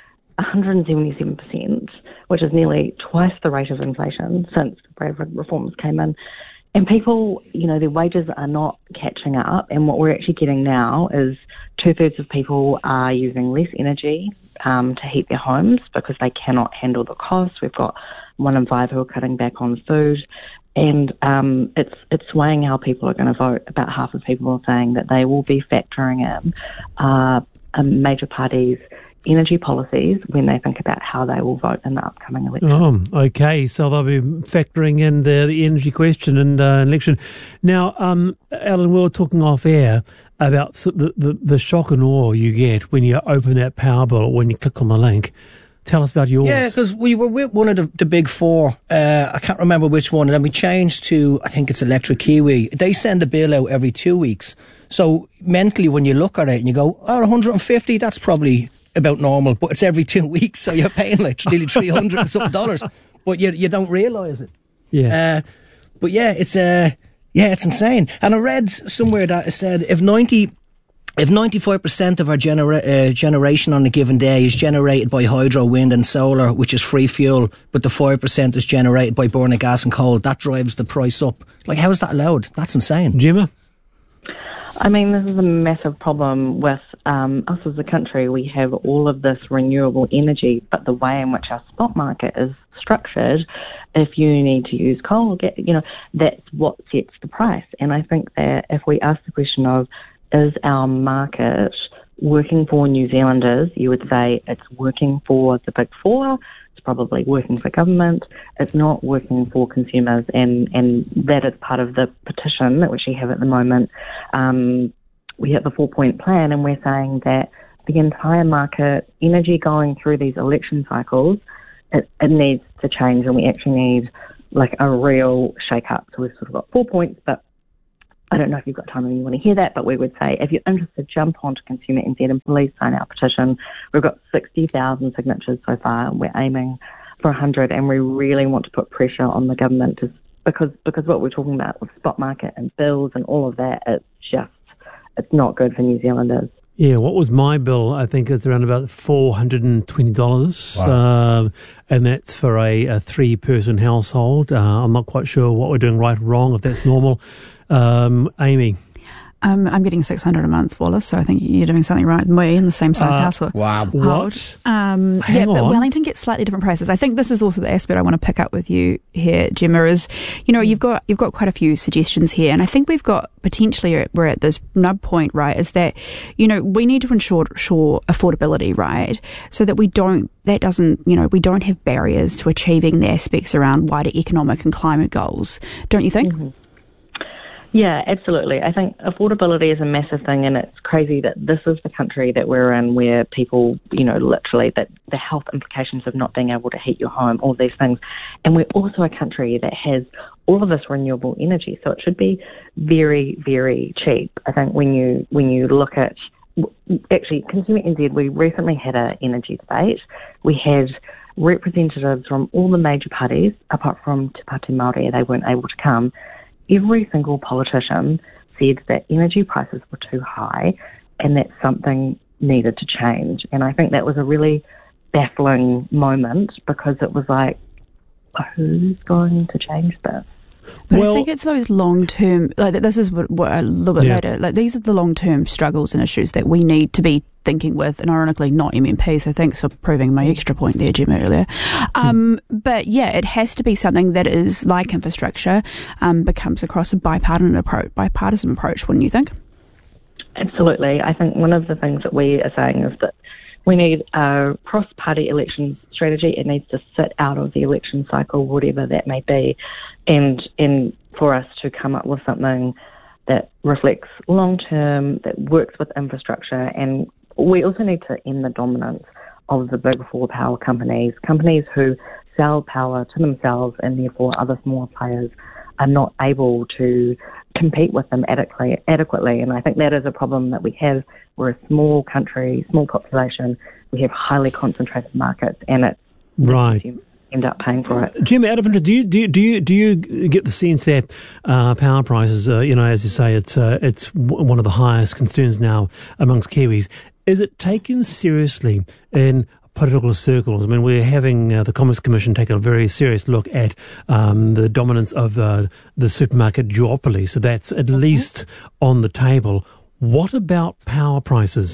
177%, which is nearly twice the rate of inflation since the Bradford reforms came in. And people, their wages are not catching up. And what we're actually getting now is 2/3 of people are using less energy to heat their homes because they cannot handle the costs. We've got 1 in 5 who are cutting back on food. And it's swaying how people are going to vote. About half of people are saying that they will be factoring in a major party's energy policies when they think about how they will vote in the upcoming election. Oh, okay. So they'll be factoring in the energy question in election. Now, Alan, we were talking off air about the shock and awe you get when you open that power bill, when you click on the link. Tell us about yours. Yeah, because we were with one of the big four. I can't remember which one. And then we changed to, I think it's Electric Kiwi. They send a bill out every 2 weeks. So mentally, when you look at it and you go, 150, that's probably about normal. But it's every 2 weeks, so you're paying like nearly $300 and something dollars. But you don't realise it. Yeah. But yeah, it's insane. And I read somewhere that it said if 90 if 95% of our generation on a given day is generated by hydro, wind and solar, which is free fuel, but the 5% is generated by burning gas and coal, that drives the price up. Like, how is that allowed? That's insane. Gemma? I mean, this is a massive problem with us as a country. We have all of this renewable energy, but the way in which our spot market is structured, if you need to use coal, that's what sets the price. And I think that if we ask the question of, is our market working for New Zealanders, you would say it's working for the Big Four, it's probably working for government, it's not working for consumers, and that is part of the petition that which we have at the moment. We have the 4-point plan, and we're saying that the entire market, energy going through these election cycles, it needs to change, and we actually need like a real shake-up. So we've sort of got 4 points, but I don't know if you've got time and you want to hear that, but we would say if you're interested, jump onto Consumer NZ and please sign our petition. We've got 60,000 signatures so far, and we're aiming for 100, and we really want to put pressure on the government because what we're talking about with spot market and bills and all of that, it's not good for New Zealanders. Yeah, what was my bill? I think it's around about $420. Wow. And that's for a 3-person household. I'm not quite sure what we're doing right or wrong, if that's normal. Amy? I'm getting $600 a month, Wallace, so I think you're doing something right with me in the same size household. Wow. What? But Wellington gets slightly different prices. I think this is also the aspect I want to pick up with you here, Gemma, is, you've got quite a few suggestions here, and I think we've got potentially, we're at this nub point, right, is that, we need to ensure affordability, right, so that we don't have barriers to achieving the aspects around wider economic and climate goals. Don't you think? Mm-hmm. Yeah, absolutely. I think affordability is a massive thing, and it's crazy that this is the country that we're in where people, literally, that the health implications of not being able to heat your home, all these things. And we're also a country that has all of this renewable energy, so it should be very, very cheap. I think when you look at, actually, Consumer NZ, we recently had an energy debate. We had representatives from all the major parties, apart from Te Pāti Māori, they weren't able to come. Every single politician said that energy prices were too high and that something needed to change. And I think that was a really baffling moment because it was like, who's going to change this? But I think it's those long-term, this is what a little bit later, these are the long-term struggles and issues that we need to be thinking with, and ironically not MMP, so thanks for proving my extra point there, Gemma, earlier. But yeah, it has to be something that is like infrastructure, becomes across a bipartisan approach, wouldn't you think? Absolutely. I think one of the things that we are saying is that we need a cross-party elections strategy. It needs to sit out of the election cycle, whatever that may be, and for us to come up with something that reflects long-term, that works with infrastructure. And we also need to end the dominance of the big four power companies who sell power to themselves, and therefore other smaller players are not able to compete with them adequately. And I think that is a problem that we have. We're a small country, small population. We have highly concentrated markets, and it's right. You end up paying for it. Jim, out of interest, do you get the sense that power prices, as you say, it's one of the highest concerns now amongst Kiwis? Is it taken seriously in political circles? I mean, we're having the Commerce Commission take a very serious look at the dominance of the supermarket duopoly, so that's at least on the table. What about power prices?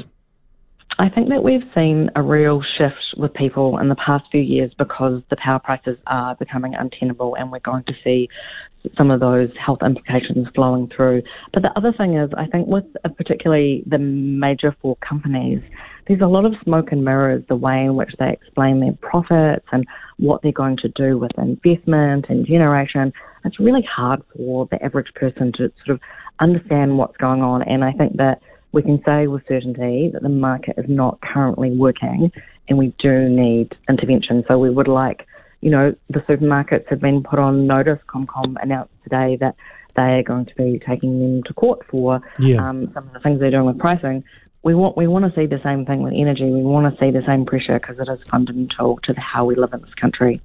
I think that we've seen a real shift with people in the past few years because the power prices are becoming untenable, and we're going to see some of those health implications flowing through. But the other thing is, I think with particularly the major four companies, there's a lot of smoke and mirrors, the way in which they explain their profits and what they're going to do with investment and generation. It's really hard for the average person to sort of understand what's going on. And I think that we can say with certainty that the market is not currently working, and we do need intervention. So we would like, the supermarkets have been put on notice. Comcom announced today that they are going to be taking them to court for some of the things they're doing with pricing. We want to see the same thing with energy. We want to see the same pressure because it is fundamental to how we live in this country.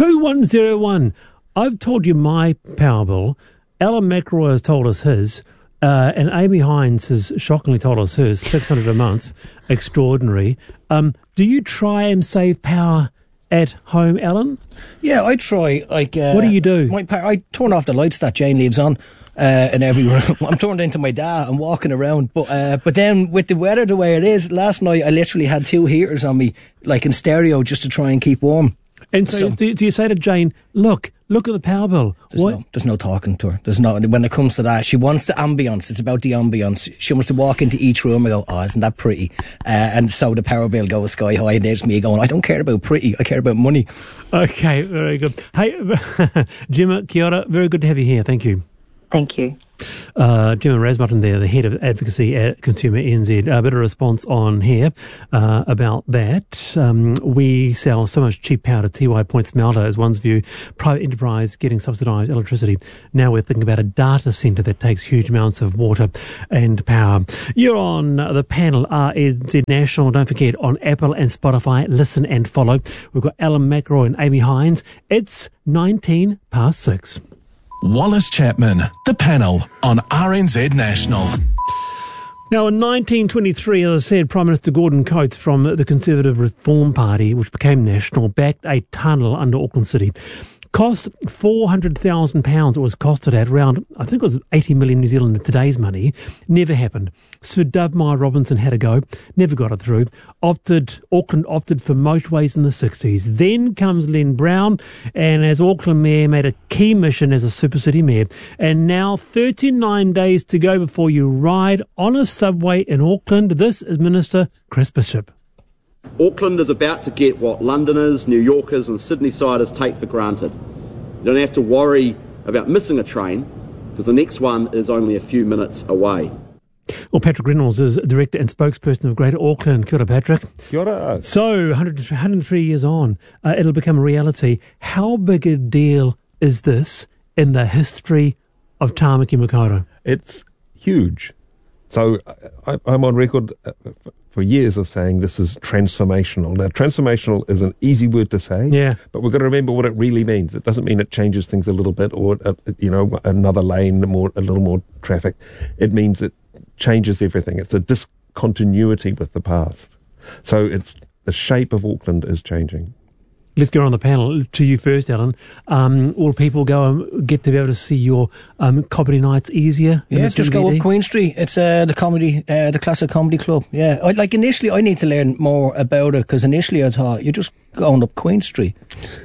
2101. I've told you my power bill. Alan McElroy has told us his. And Amy Hines has shockingly told us hers, $600 a month, extraordinary. Do you try and save power at home, Alan? Yeah, I try. Like, what do you do? I turn off the lights that Jane leaves on in every room. I'm turned into my dad. I'm walking around. But then with the weather the way it is, last night I literally had 2 heaters on me, like in stereo, just to try and keep warm. And so do you say to Jane, look at the power bill? There's no talking to her. There's no, when it comes to that, she wants the ambience. It's about the ambience. She wants to walk into each room and go, oh, isn't that pretty? And so the power bill goes sky high, and there's me going, I don't care about pretty, I care about money. Okay, very good. Hey, Gemma, kia ora, very good to have you here. Thank you. Thank you. Gemma Rasmussen there, the head of advocacy at Consumer NZ. A bit of response on here about that. We sell so much cheap power to Tiwai Point Smelter, as one's view. Private enterprise getting subsidised electricity. Now we're thinking about a data centre that takes huge amounts of water and power. You're on the panel, RNZ National. Don't forget, on Apple and Spotify, listen and follow. We've got Alan McRoy and Amy Hines. It's 6:19. Wallace Chapman, the panel on RNZ National. Now, in 1923, as I said, Prime Minister Gordon Coates from the Conservative Reform Party, which became national, backed a tunnel under Auckland City. Cost £400,000 it was costed at, around, I think it was 80 million New Zealand in today's money. Never happened. Sir Dovemire Robinson had a go, never got it through. Auckland opted for motorways in the 60s. Then comes Len Brown, and as Auckland Mayor made a key mission as a super city mayor. And now 39 days to go before you ride on a subway in Auckland. This is Minister Chris Bishop. Auckland is about to get what Londoners, New Yorkers and Sydney-siders take for granted. You don't have to worry about missing a train because the next one is only a few minutes away. Well, Patrick Reynolds is Director and Spokesperson of Greater Auckland. Kia ora, Patrick. Kia ora. So, 103 years on, it'll become a reality. How big a deal is this in the history of Tāmaki Makaurau? It's huge. So, I'm on record for years of saying this is transformational. Now, transformational is an easy word to say, yeah, but we've got to remember what it really means. It doesn't mean it changes things a little bit or, another lane, a little more traffic. It means it changes everything. It's a discontinuity with the past. So it's the shape of Auckland is changing. Let's go on the panel. To you first, Alan. Will people go and get to be able to see your comedy nights easier? Yeah, just go up Queen Street. It's the Classic Comedy Club. Yeah, initially I need to learn more about it because initially I thought you're just going up Queen Street.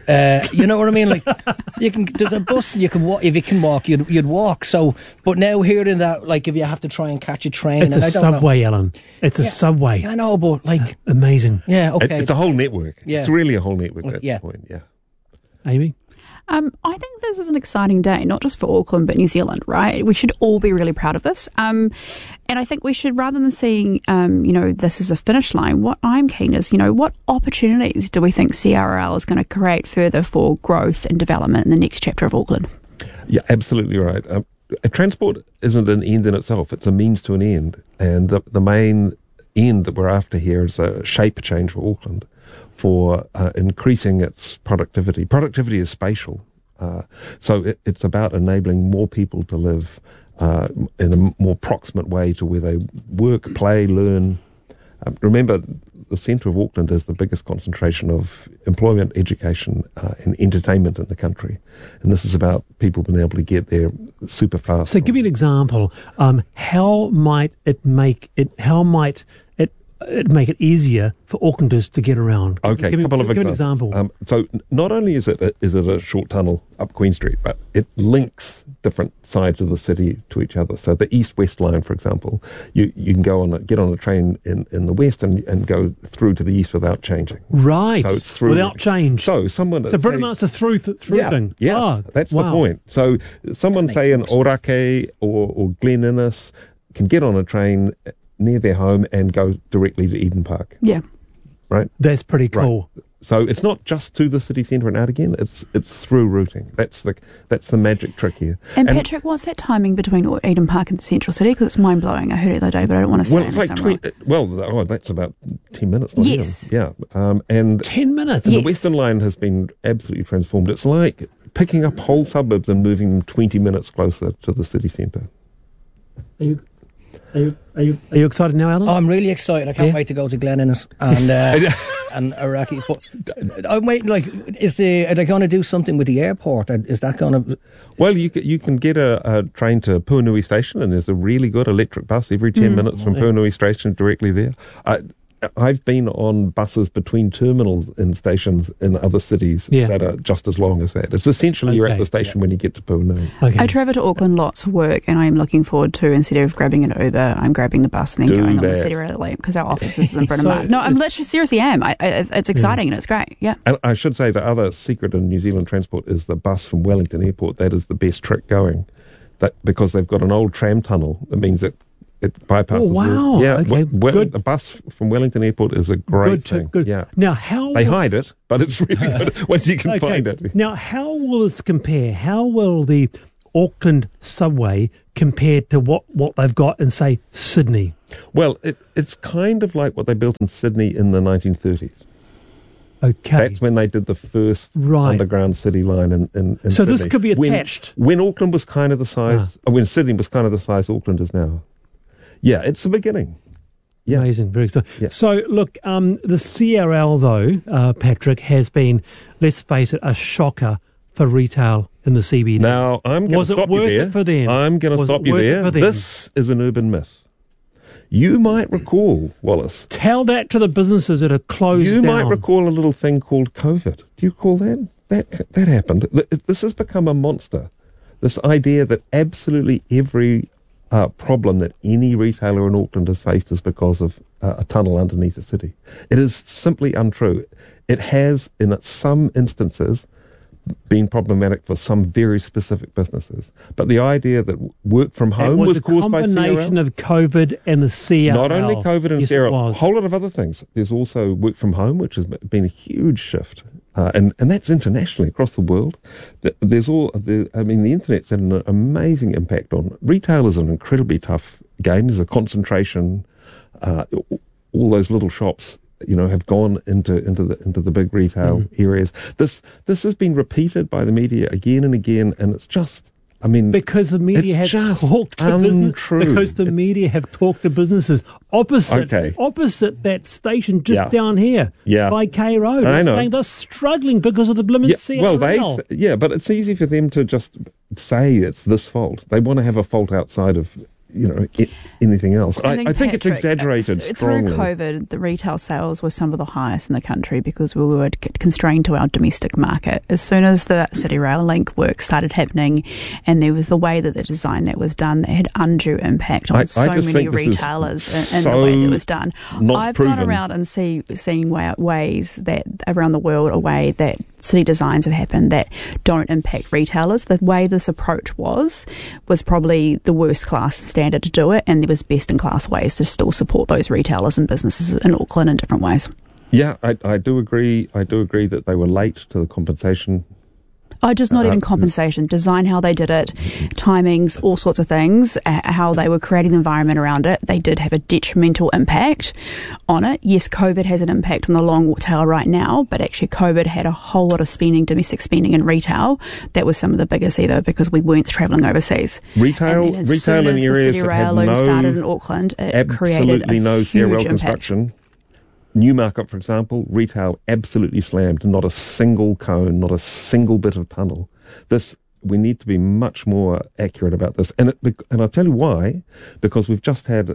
You know what I mean? Like there's a bus and you can walk. If you can walk, you'd walk. So, but now hearing that, like if you have to try and catch a train, it's a subway, Alan. It's a subway. I know, but like amazing. Yeah, okay. It's a whole network. Yeah. It's really a whole network. At this point, yeah. Amy? I think this is an exciting day, not just for Auckland, but New Zealand, right? We should all be really proud of this. And I think we should, rather than seeing, this as a finish line, what I'm keen is, what opportunities do we think CRL is going to create further for growth and development in the next chapter of Auckland? Yeah, absolutely right. Transport isn't an end in itself. It's a means to an end. And the main end that we're after here is a shape change for Auckland, for increasing its productivity. Productivity is spatial. So it's about enabling more people to live in a more proximate way to where they work, play, learn. Remember, the centre of Auckland is the biggest concentration of employment, education and entertainment in the country. And this is about people being able to get there super fast. So give me an example. How might it make it easier for Aucklanders to get around? Okay, a couple of examples. Give an example. So not only is it a short tunnel up Queen Street, but it links different sides of the city to each other. So the east-west line, for example, you can get on a train in the west and go through to the east without changing. Right, so it's through without change. So pretty much a through thing. Yeah, that's the point. So someone, say in Orake or Glen Innes, can get on a train near their home and go directly to Eden Park. Yeah. Right? That's pretty cool. Right. So it's not just to the city centre and out again, it's through routing. That's the magic trick here. And Patrick, what's that timing between Eden Park and the central city? Because it's mind-blowing. I heard it the other day, but I don't want to say it. That's about 10 minutes. Yes. Yeah. And 10 minutes? And the Western Line has been absolutely transformed. It's like picking up whole suburbs and moving them 20 minutes closer to the city centre. Are you excited now, Alan? Oh, I'm really excited. I can't wait to go to Glen Innes and and Iraqi. But I'm waiting. Like, are they going to do something with the airport? Is that going to? Well, you can get a train to Puanui Station, and there's a really good electric bus every 10 minutes from Puanui Station directly there. I've been on buses between terminals in stations in other cities that are just as long as that. It's essentially you're at the station when you get to Puanui. I travel to Auckland lots for work, and I'm looking forward to, instead of grabbing an Uber, I'm grabbing the bus and then going on the City Rail Link, because our office is in Bryn Mawr. No, I'm literally seriously am. It's exciting and it's great. Yeah. And I should say the other secret in New Zealand transport is the bus from Wellington Airport. That is the best trick going, because they've got an old tram tunnel. It means that it bypasses. Oh, wow. Okay, good. The bus from Wellington Airport is a great thing. Good. Yeah. Now, how they hide it, but it's really good once you can find it. Now, how will this compare? How will the Auckland subway compare to what they've got in, say, Sydney? Well, it's kind of like what they built in Sydney in the 1930s. Okay. That's when they did the first underground city line in so Sydney. This could be attached. When Auckland was kind of the size, when Sydney was kind of the size Auckland is now. Yeah, it's the beginning. Yeah. Amazing, very exciting. Yeah. So, look, the CRL, though, Patrick, has been, let's face it, a shocker for retail in the CBD. Now, I'm going to stop you there. Was it worth it for them? I'm going to stop you there. This is an urban myth. You might recall, Wallace. Tell that to the businesses that are closed down. You might recall a little thing called COVID. Do you recall that? That happened. This has become a monster. This idea that absolutely every problem that any retailer in Auckland has faced is because of a tunnel underneath the city. It is simply untrue. It has, in some instances, been problematic for some very specific businesses. But the idea that work from home was caused by CRL. It was a combination of COVID and the CRL. Not only COVID and CRL, a whole lot of other things. There's also work from home, which has been a huge shift. And that's internationally across the world. There's the internet's had an amazing impact on retail. Is an incredibly tough game. There's a concentration. All those little shops, have gone into the big retail areas. This has been repeated by the media again and again, and it's just. Because the media have talked to business, because the media have talked to businesses opposite that station just down here by K Road. I know. Saying they're struggling because of the blimmin' CRL. But it's easy for them to just say it's this fault. They want to have a fault outside of anything else. I think it's exaggerated strongly. Through COVID, the retail sales were some of the highest in the country because we were constrained to our domestic market. As soon as the City Rail Link work started happening, and there was the way that the design that was done that had undue impact on so many retailers in the way that it was done. I've gone around and seen ways that around the world, a way that city designs have happened that don't impact retailers. The way this approach was probably the worst class standard to do it, and there was best in class ways to still support those retailers and businesses in Auckland in different ways. Yeah, I do agree. I do agree that they were late to the compensation. Just not even compensation, design, how they did it, timings, all sorts of things, how they were creating the environment around it. They did have a detrimental impact on it. Yes, COVID has an impact on the long tail right now, but actually COVID had a whole lot of spending, domestic spending in retail. That was some of the biggest ever because we weren't travelling overseas. Retail in areas that had started in Auckland, it created a no huge CRL impact. construction. Newmarket, for example, retail absolutely slammed. Not a single cone, not a single bit of tunnel. We need to be much more accurate about this. And I'll tell you why. Because we've just had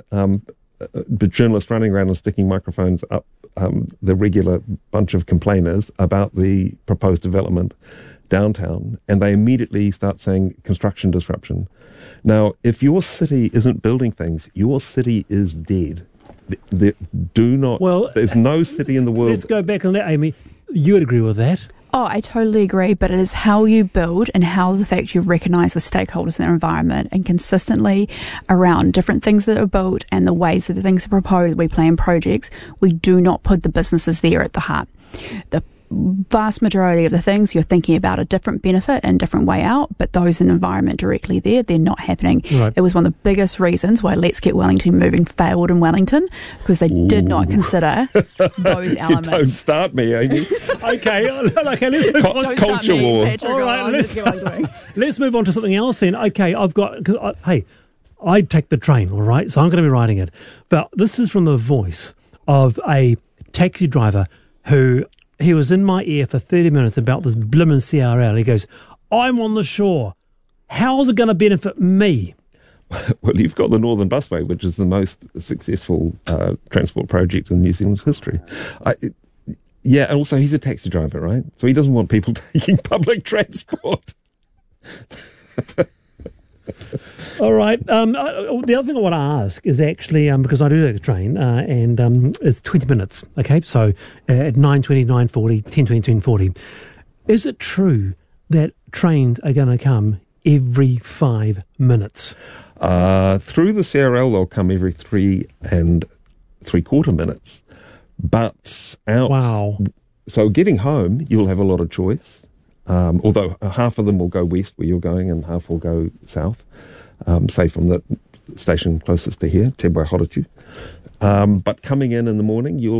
the journalists running around and sticking microphones up the regular bunch of complainers about the proposed development downtown, and they immediately start saying construction disruption. Now, if your city isn't building things, your city is dead. There's no city in the world. Let's go back on that, Amy. You would agree with that? Oh, I totally agree, but it is how you build and how the fact you recognise the stakeholders in their environment and consistently around different things that are built and the ways that the things are proposed. We plan projects. We do not put the businesses there at the heart. The vast majority of the things you're thinking about a different benefit and different way out, but those in environment directly there, they're not happening. Right. It was one of the biggest reasons why Let's Get Wellington Moving failed in Wellington, because they did not consider those elements. Don't start me, Amy. Okay, let's culture war. All right, let's move on to something else then. Okay, I'd take the train, all right? So I'm going to be riding it. But this is from the voice of a taxi driver who, he was in my ear for 30 minutes about this blimmin' CRL. He goes, I'm on the shore. How is it going to benefit me? Well, you've got the Northern Busway, which is the most successful transport project in New Zealand's history. And also he's a taxi driver, right? So he doesn't want people taking public transport. All right. The other thing I want to ask is actually, because I do take the train, and it's 20 minutes, okay? So at 9:20, 9:40, 10:20, 10:40. Is it true that trains are going to come every 5 minutes? Through the CRL, they'll come every 3 3/4 minutes. But out... Wow. So getting home, you'll have a lot of choice. Although half of them will go west where you're going and half will go south, say from the station closest to here, Te Wai Horutu. But coming in the morning, you'll